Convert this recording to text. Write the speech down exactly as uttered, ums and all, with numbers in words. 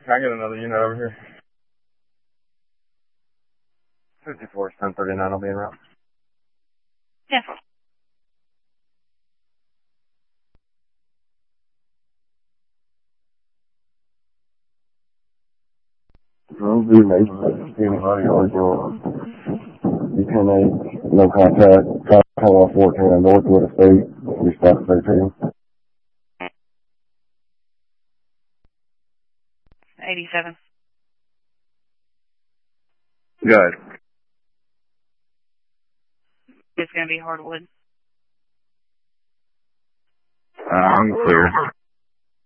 Can I get another unit over here? fifty-four, ten thirty-nine will be en route. Yeah. I'll be amazing. Anybody arguing. You ten eight, no contact. Try to call off fourteen on Northwood Estate. We stop thirteen. eighty-seven. Good. It's going to be hardwood. Uh, I'm clear.